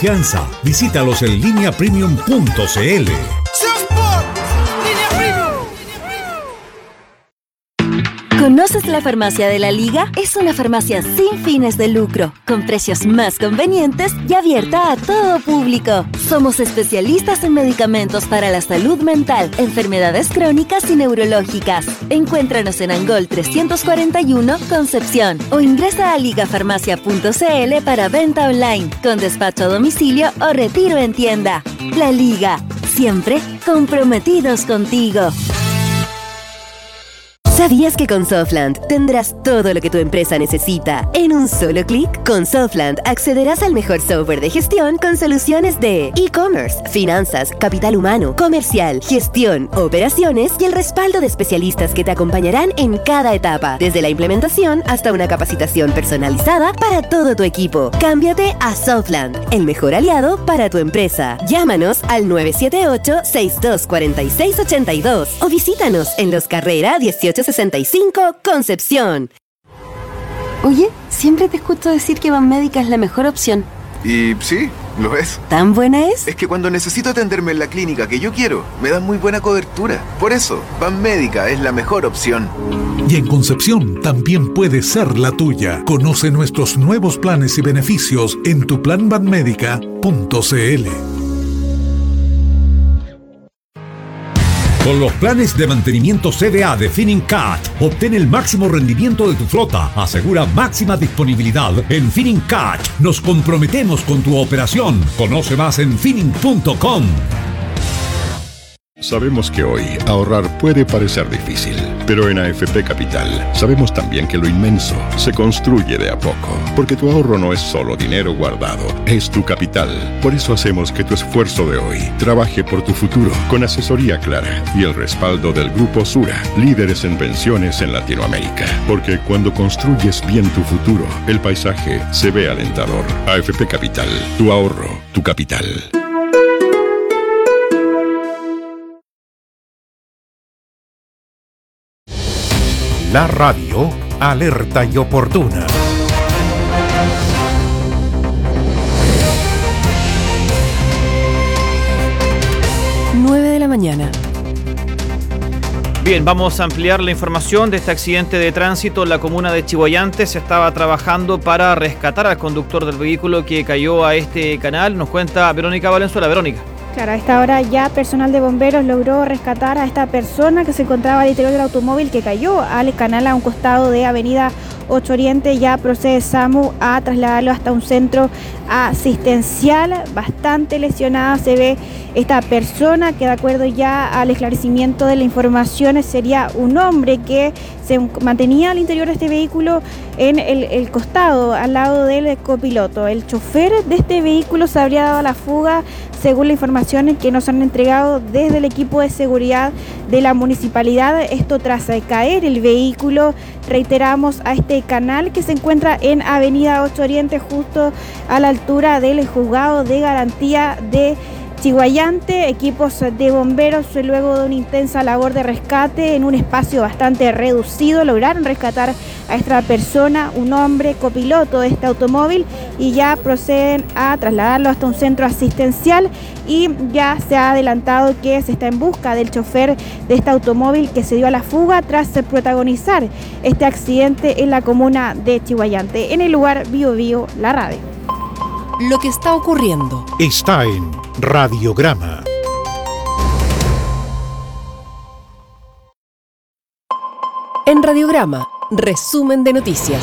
confianza. Visítalos en lineapremium.cl. ¿Conoces la Farmacia de la Liga? Es una farmacia sin fines de lucro, con precios más convenientes y abierta a todo público. Somos especialistas en medicamentos para la salud mental, enfermedades crónicas y neurológicas. Encuéntranos en Angol 341, Concepción, o ingresa a ligafarmacia.cl para venta online, con despacho a domicilio o retiro en tienda. La Liga, siempre comprometidos contigo. ¿Sabías que con Softland tendrás todo lo que tu empresa necesita en un solo clic? Con Softland accederás al mejor software de gestión con soluciones de e-commerce, finanzas, capital humano, comercial, gestión, operaciones y el respaldo de especialistas que te acompañarán en cada etapa, desde la implementación hasta una capacitación personalizada para todo tu equipo. Cámbiate a Softland, el mejor aliado para tu empresa. Llámanos al 978-624682 o visítanos en Los Carrera 1865, Concepción. Oye, siempre te escucho decir que Banmédica es la mejor opción. Y sí, lo es. ¿Tan buena es? Es que cuando necesito atenderme en la clínica que yo quiero, me dan muy buena cobertura. Por eso, Banmédica es la mejor opción. Y en Concepción también puede ser la tuya. Conoce nuestros nuevos planes y beneficios en tuplanbanmedica.cl. Con los planes de mantenimiento CDA de Finincat, obtén el máximo rendimiento de tu flota. Asegura máxima disponibilidad. En Finincat nos comprometemos con tu operación. Conoce más en finin.com. Sabemos que hoy ahorrar puede parecer difícil, pero en AFP Capital sabemos también que lo inmenso se construye de a poco, porque tu ahorro no es solo dinero guardado, es tu capital. Por eso hacemos que tu esfuerzo de hoy trabaje por tu futuro, con asesoría clara y el respaldo del Grupo Sura, líderes en pensiones en Latinoamérica. Porque cuando construyes bien tu futuro, el paisaje se ve alentador. AFP Capital, tu ahorro, tu capital. La radio, alerta y oportuna. Mañana. Bien, vamos a ampliar la información de este accidente de tránsito en la comuna de Chiguayante. Se estaba trabajando para rescatar al conductor del vehículo que cayó a este canal. Nos cuenta Verónica Valenzuela. Verónica. Claro, a esta hora ya personal de bomberos logró rescatar a esta persona que se encontraba al interior del automóvil que cayó al canal a un costado de Avenida 8 Oriente. Ya procede SAMU a trasladarlo hasta un centro asistencial. Bastante lesionada se ve esta persona, que de acuerdo ya al esclarecimiento de la información sería un hombre que se mantenía al interior de este vehículo en el costado, al lado del copiloto. El chofer de este vehículo se habría dado a la fuga, según la información que nos han entregado desde el equipo de seguridad de la municipalidad. Esto tras caer el vehículo, reiteramos, a este canal que se encuentra en Avenida 8 Oriente, justo a la altura del juzgado de garantía de Chiguayante. Equipos de bomberos, luego de una intensa labor de rescate en un espacio bastante reducido, lograron rescatar a esta persona, un hombre copiloto de este automóvil, y ya proceden a trasladarlo hasta un centro asistencial. Y ya se ha adelantado que se está en busca del chofer de este automóvil que se dio a la fuga tras protagonizar este accidente en la comuna de Chiguayante. En el lugar, Biobío, la radio. Lo que está ocurriendo está en Radiograma. En Radiograma, resumen de noticias.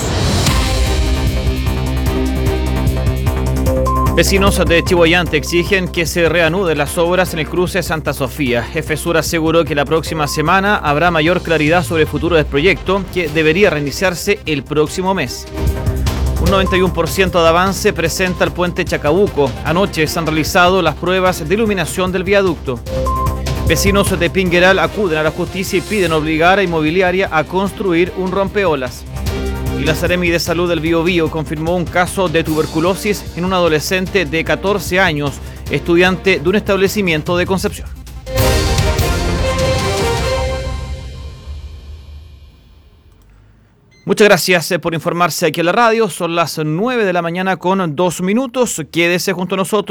Vecinos de Chiguayante exigen que se reanuden las obras en el cruce Santa Sofía. Jefe Sur aseguró que la próxima semana habrá mayor claridad sobre el futuro del proyecto, que debería reiniciarse el próximo mes. Un 91% de avance presenta el puente Chacabuco. Anoche se han realizado las pruebas de iluminación del viaducto. Vecinos de Pingueral acuden a la justicia y piden obligar a Inmobiliaria a construir un rompeolas. Y la Seremi de Salud del Biobío confirmó un caso de tuberculosis en un adolescente de 14 años, estudiante de un establecimiento de Concepción. Muchas gracias por informarse aquí en la radio. Son las 9 de la mañana con 2 minutos. Quédese junto a nosotros.